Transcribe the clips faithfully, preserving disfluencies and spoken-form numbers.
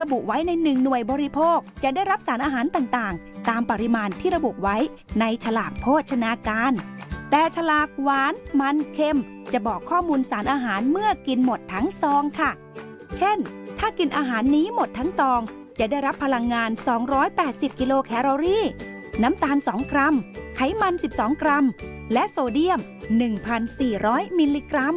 ระบุไว้ในหนึ่งหน่วยบริโภคจะได้รับสารอาหารต่างๆตามปริมาณที่ระบุไว้ในฉลากโภชนาการแต่ฉลากหวานมันเค็มจะบอกข้อมูลสารอาหารเมื่อกินหมดทั้งซองค่ะเช่นถ้ากินอาหารนี้หมดทั้งซองจะได้รับพลังงานสองร้อยแปดสิบกิโลแคลอรี่น้ำตาลสองกรัมไขมันสิบสองกรัมและโซเดียม หนึ่งพันสี่ร้อย มิลลิกรัม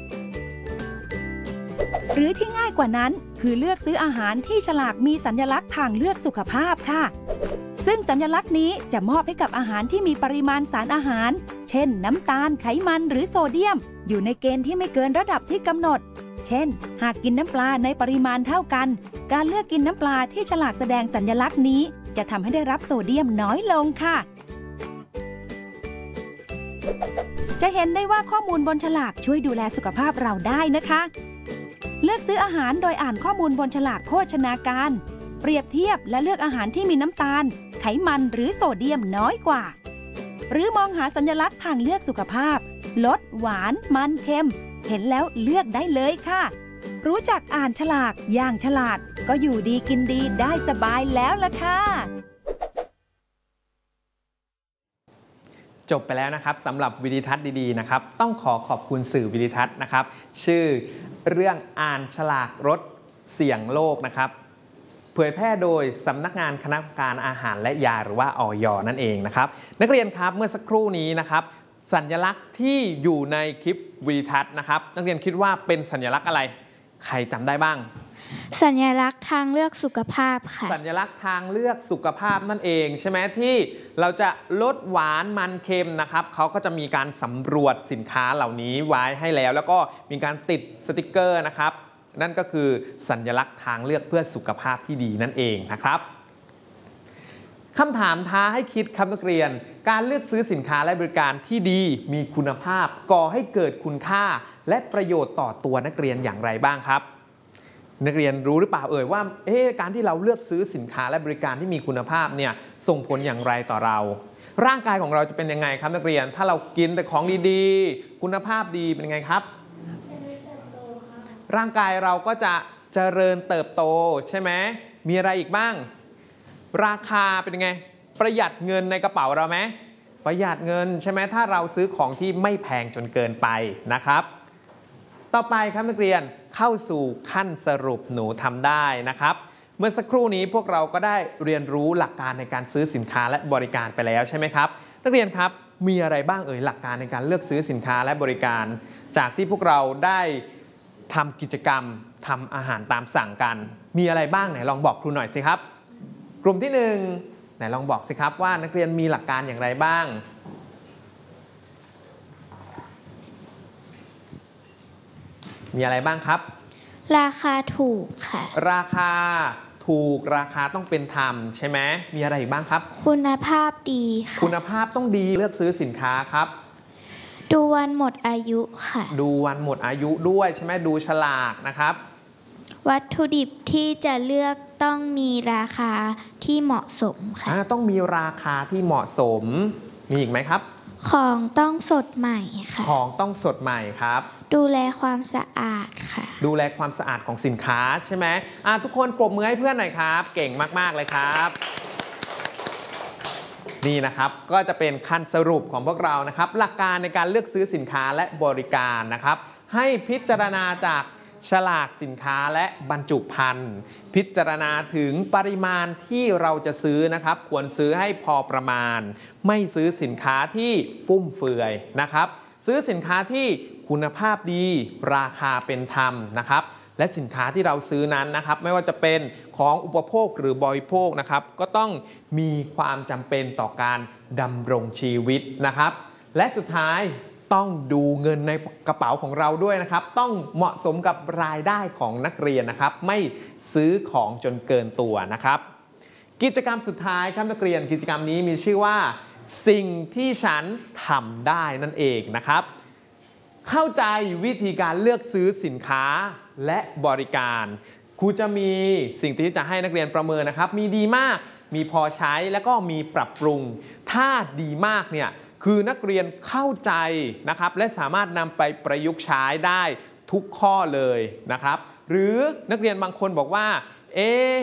หรือที่ง่ายกว่านั้นคือเลือกซื้ออาหารที่ฉลากมีสัญลักษณ์ทางเลือกสุขภาพค่ะซึ่งสัญลักษณ์นี้จะมอบให้กับอาหารที่มีปริมาณสารอาหารเช่นน้ำตาลไขมันหรือโซเดียมอยู่ในเกณฑ์ที่ไม่เกินระดับที่กำหนดเช่นหากกินน้ำปลาในปริมาณเท่ากันการเลือกกินน้ำปลาที่ฉลากแสดงสัญลักษณ์นี้จะทำให้ได้รับโซเดียมน้อยลงค่ะจะเห็นได้ว่าข้อมูลบนฉลากช่วยดูแลสุขภาพเราได้นะคะเลือกซื้ออาหารโดยอ่านข้อมูลบนฉลากโภชนาการเปรียบเทียบและเลือกอาหารที่มีน้ำตาลไขมันหรือโซเดียมน้อยกว่าหรือมองหาสัญลักษณ์ทางเลือกสุขภาพลดหวานมันเค็มเห็นแล้วเลือกได้เลยค่ะรู้จักอ่านฉลากอย่างฉลาดก็อยู่ดีกินดีได้สบายแล้วล่ะค่ะจบไปแล้วนะครับสำหรับวิดีทัศน์ดีๆนะครับต้องขอขอบคุณสื่อวิดีทัศน์นะครับชื่อเรื่องอ่านฉลากลดเสี่ยงโรคนะครับเผยแพร่โดยสำนักงานคณะกรรมการอาหารและยาหรือว่าอย.นั่นเองนะครับนักเรียนครับเมื่อสักครู่นี้นะครับสัญลักษณ์ที่อยู่ในคลิปวิดีทัศน์นะครับนักเรียนคิดว่าเป็นสัญลักษณ์อะไรใครจำได้บ้างสัญลักษณ์ทางเลือกสุขภาพค่ะสัญลักษณ์ทางเลือกสุขภาพนั่นเองใช่ไหมที่เราจะลดหวานมันเค็มนะครับเขาก็จะมีการสำรวจสินค้าเหล่านี้ไว้ให้แล้วแล้วก็มีการติดสติกเกอร์นะครับนั่นก็คือสัญลักษณ์ทางเลือกเพื่อสุขภาพที่ดีนั่นเองนะครับคำถามท้าให้คิดครับนักเรียนการเลือกซื้อสินค้าและบริการที่ดีมีคุณภาพก่อให้เกิดคุณค่าและประโยชน์ต่อตัวนักเรียนอย่างไรบ้างครับนักเรียนรู้หรือเปล่าเอ่ยว่าเอ๊ะการที่เราเลือกซื้อสินค้าและบริการที่มีคุณภาพเนี่ยส่งผลอย่างไรต่อเราร่างกายของเราจะเป็นยังไงครับนักเรียนถ้าเรากินแต่ของดีๆคุณภาพดีเป็นยังไงครับร่างกายเราก็จะเจริญเติบโตใช่ไหมมีอะไรอีกบ้างราคาเป็นยังไงประหยัดเงินในกระเป๋าเราไหมประหยัดเงินใช่ไหมถ้าเราซื้อของที่ไม่แพงจนเกินไปนะครับต่อไปครับนักเรียนเข้าสู่ขั้นสรุปหนูทำได้นะครับเมื่อสักครู่นี้พวกเราก็ได้เรียนรู้หลักการในการซื้อสินค้าและบริการไปแล้วใช่ไหมครับนักเรียนครับมีอะไรบ้างเอ่ยหลักการในการเลือกซื้อสินค้าและบริการจากที่พวกเราได้ทำกิจกรรมทำอาหารตามสั่งกันมีอะไรบ้างไหนลองบอกครูหน่อยสิครับกลุ่มที่หนึ่งไหนลองบอกสิครับว่านักเรียนมีหลักการอย่างไรบ้างมีอะไรบ้างครับราคาถูกค่ะราคาถูกราคาต้องเป็นธรรมใช่ไหมมีอะไรอีกบ้างครับคุณภาพดีค่ะคุณภาพต้องดีเลือกซื้อสินค้าครับดูวันหมดอายุค่ะดูวันหมดอายุด้วยใช่ไหมดูฉลากนะครับวัตถุดิบที่จะเลือกต้องมีราคาที่เหมาะสมค่ะต้องมีราคาที่เหมาะสมมีอีกไหมครับของต้องสดใหม่ค่ะของต้องสดใหม่ครับดูแลความสะอาดค่ะดูแลความสะอาดของสินค้าใช่ไหมทุกคนปรบมือให้เพื่อนหน่อยครับเก่งมากๆเลยครับนี่นะครับก็จะเป็นขั้นสรุปของพวกเรานะครับหลักการในการเลือกซื้อสินค้าและบริการนะครับให้พิจารณาจากฉลากสินค้าและบรรจุภัณฑ์พิจารณาถึงปริมาณที่เราจะซื้อนะครับควรซื้อให้พอประมาณไม่ซื้อสินค้าที่ฟุ่มเฟือยนะครับซื้อสินค้าที่คุณภาพดีราคาเป็นธรรมนะครับและสินค้าที่เราซื้อนั้นนะครับไม่ว่าจะเป็นของอุปโภคหรือบริโภคนะครับก็ต้องมีความจำเป็นต่อการดำรงชีวิตนะครับและสุดท้ายต้องดูเงินในกระเป๋าของเราด้วยนะครับต้องเหมาะสมกับรายได้ของนักเรียนนะครับไม่ซื้อของจนเกินตัวนะครับกิจกรรมสุดท้ายครับนักเรียนกิจกรรมนี้มีชื่อว่าสิ่งที่ฉันทำได้นั่นเองนะครับเข้าใจวิธีการเลือกซื้อสินค้าและบริการครูจะมีสิ่งที่จะให้นักเรียนประเมินนะครับมีดีมากมีพอใช้แล้วก็มีปรับปรุงถ้าดีมากเนี่ยคือนักเรียนเข้าใจนะครับและสามารถนำไปประยุกต์ใช้ได้ทุกข้อเลยนะครับหรือนักเรียนบางคนบอกว่าเอ๊ะ